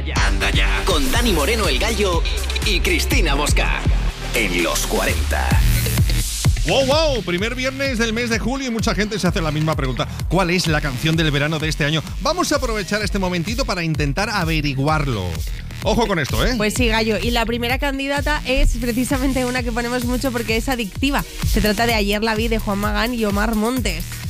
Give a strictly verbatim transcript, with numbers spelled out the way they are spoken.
Anda ya. Con Dani Moreno el Gallo y Cristina Mosca. En los cuarenta. ¡Wow, wow! Primer viernes del mes de julio y mucha gente se hace la misma pregunta. ¿Cuál es la canción del verano de este año? Vamos a aprovechar este momentito para intentar averiguarlo. Ojo con esto, ¿eh? Pues sí, Gallo. Y la primera candidata es precisamente una que ponemos mucho porque es adictiva. Se trata de Ayer la vi de Juan Magán y Omar Montes.